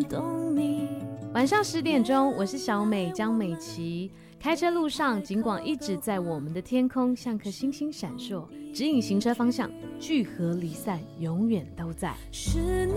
懂你。 晚上10点钟，我是小美江美琪。开车路上，景广一直在我们的天空像颗星星闪烁，指引行车方向，聚合离散永远都在。 是